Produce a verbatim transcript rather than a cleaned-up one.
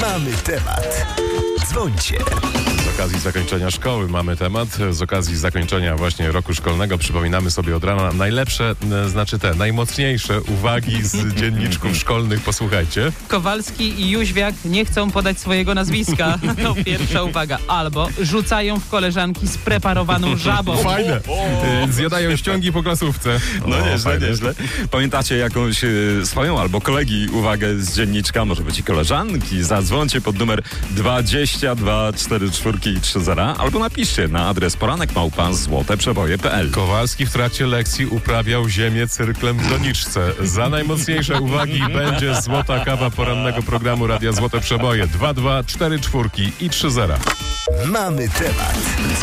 Mamy temat. Dzwońcie. Z okazji zakończenia szkoły mamy temat. Z okazji zakończenia właśnie roku szkolnego przypominamy sobie od rana najlepsze, e, znaczy te najmocniejsze uwagi z dzienniczków szkolnych. Posłuchajcie. Kowalski i Jóźwiak nie chcą podać swojego nazwiska. To pierwsza uwaga. Albo rzucają w koleżanki spreparowaną żabą. Fajne. E, Zjadają ściągi po klasówce. No O, nieźle, fajne. nieźle. Pamiętacie jakąś y, swoją albo kolegi uwagę z dzienniczka, może być i koleżanki? Zadzwońcie pod numer dwadzieścia dwa cztery cztery i trzy zera albo napiszcie na adres poranek małpa złote przeboje kropka p l. Kowalski w trakcie lekcji uprawiał ziemię cyrklem w doniczce. Za najmocniejsze uwagi będzie złota kawa porannego programu Radia Złote Przeboje. dwa dwa cztery cztery i trzy zera. Mamy temat.